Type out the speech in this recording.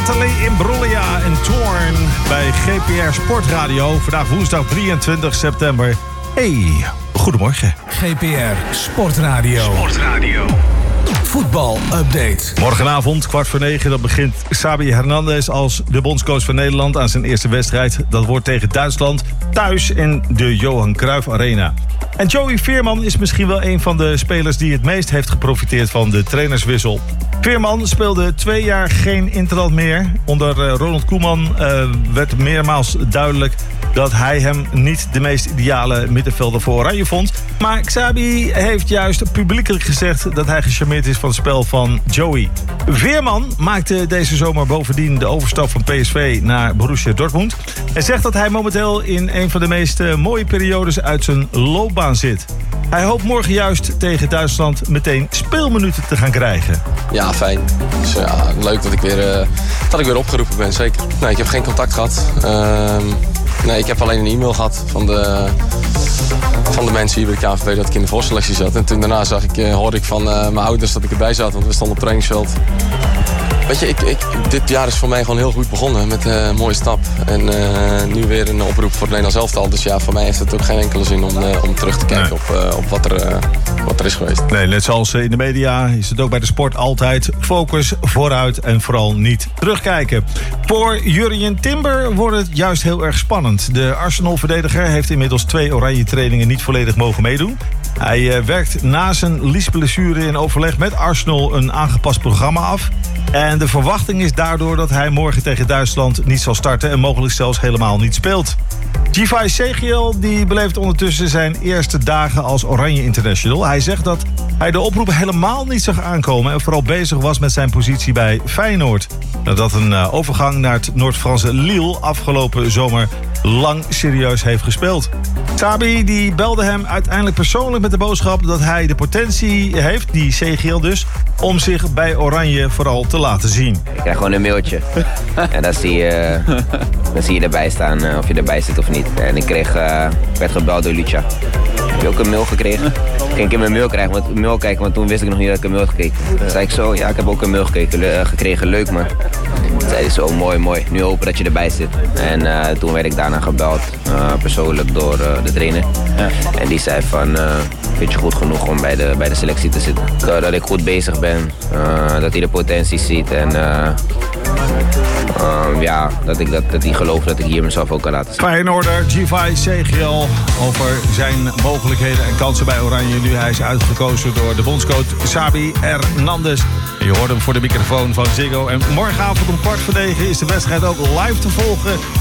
Natalie Imbruglia en Torn bij GPR Sportradio. Vandaag woensdag 23 september. Hey, goedemorgen. GPR Sportradio. Voetbal-update. Morgenavond, 8:45, dan begint Xabi Hernandez als de bondscoach van Nederland aan zijn eerste wedstrijd. Dat wordt tegen Duitsland, thuis in de Johan Cruijff Arena. En Joey Veerman is misschien wel een van de spelers die het meest heeft geprofiteerd van de trainerswissel. Veerman speelde 2 jaar geen interland meer. Onder Ronald Koeman werd meermaals duidelijk dat hij hem niet de meest ideale middenvelder voor Oranje vond. Maar Xabi heeft juist publiekelijk gezegd dat hij gecharmeerd is van het spel van Joey. Veerman maakte deze zomer bovendien de overstap van PSV naar Borussia Dortmund. En zegt dat hij momenteel in een van de meest mooie periodes uit zijn loopbaan zit. Hij hoopt morgen juist tegen Duitsland meteen speelminuten te gaan krijgen. Ja, fijn. Dus ja, leuk dat ik weer opgeroepen ben, zeker. Nee, ik heb geen contact gehad. Nee, ik heb alleen een e-mail gehad van de mensen hier bij de KNVB dat ik in de voorselectie zat. En toen daarna hoorde ik van mijn ouders dat ik erbij zat, want we stonden op het trainingsveld. Weet je, dit jaar is voor mij gewoon heel goed begonnen met een mooie stap. En nu weer een oproep voor het Nederlands elftal. Dus ja, voor mij heeft het ook geen enkele zin om terug te kijken op wat er is geweest. Nee, net zoals in de media is het ook bij de sport altijd focus, vooruit en vooral niet terugkijken. Voor Jurrien Timber wordt het juist heel erg spannend. De Arsenal-verdediger heeft inmiddels 2 oranje trainingen niet volledig mogen meedoen. Hij werkt na zijn liesblessure in overleg met Arsenal een aangepast programma af. En de verwachting is daardoor dat hij morgen tegen Duitsland niet zal starten en mogelijk zelfs helemaal niet speelt. Givay Segiel die beleeft ondertussen zijn eerste dagen als Oranje International. Hij zegt dat hij de oproep helemaal niet zag aankomen en vooral bezig was met zijn positie bij Feyenoord. Nadat een overgang naar het Noord-Franse Lille afgelopen zomer lang serieus heeft gespeeld. Xabi die belde hem uiteindelijk persoonlijk met de boodschap dat hij de potentie heeft, die Segiel dus, om zich bij Oranje vooral te laten zien. Ik krijg gewoon een mailtje en dan zie je erbij staan of je erbij zit of niet. En ik werd gebeld door Lucia. Heb je ook een mail gekregen? Ging ik in mijn mail kijken, want toen wist ik nog niet dat ik een mail had gekeken. Toen zei ik zo, ja, ik heb ook een mail gekregen, leuk man. Toen zei hij zo, mooi, nu hopen dat je erbij zit. En toen werd ik daarna gebeld, persoonlijk door de trainer. Ja. En die zei van, vind je goed genoeg om bij de selectie te zitten. Dat ik goed bezig ben, dat hij de potentie ziet en dat hij gelooft dat ik hier mezelf ook kan laten zien. Feyenoorder Givay Segiel over zijn mogelijkheden en kansen bij Oranje. Nu hij is uitgekozen door de bondscoach Xabi Hernandez. En je hoort hem voor de microfoon van Ziggo. En morgenavond om 8:15 is de wedstrijd ook live te volgen